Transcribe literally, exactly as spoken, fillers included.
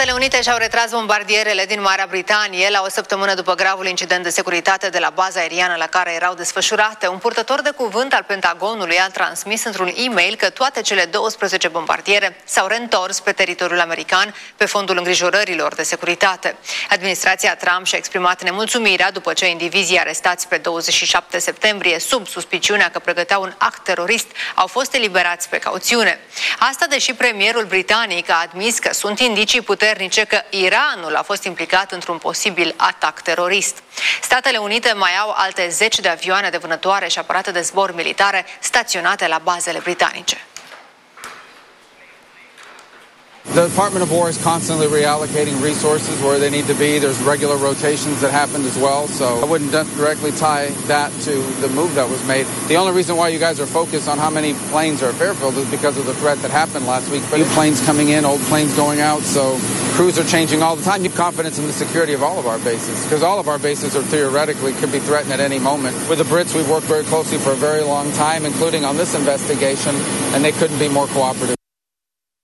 Statele Unite și-au retras bombardierele din Marea Britanie la o săptămână după gravul incident de securitate de la baza aeriană la care erau desfășurate. Un purtător de cuvânt al Pentagonului a transmis într-un e-mail că toate cele douăsprezece bombardiere s-au reîntors pe teritoriul american pe fondul îngrijorărilor de securitate. Administrația Trump și-a exprimat nemulțumirea după ce indivizii arestați pe douăzeci și șapte septembrie sub suspiciunea că pregăteau un act terorist au fost eliberați pe cauțiune. Asta deși premierul britanic a admis că sunt indicii puternice că Iranul a fost implicat într-un posibil atac terorist. Statele Unite mai au alte zece de avioane de vânătoare și aparate de zbor militare staționate la bazele britanice. The Department of War is constantly reallocating resources where they need to be. There's regular rotations that happened as well, so I wouldn't directly tie that to the move that was made. The only reason why you guys are focused on how many planes are at Fairfield is because of the threat that happened last week. New planes coming in, old planes going out, so crews are changing all the time. You have confidence in the security of all of our bases, because all of our bases are theoretically could be threatened at any moment. With the Brits, we've worked very closely for a very long time, including on this investigation, and they couldn't be more cooperative.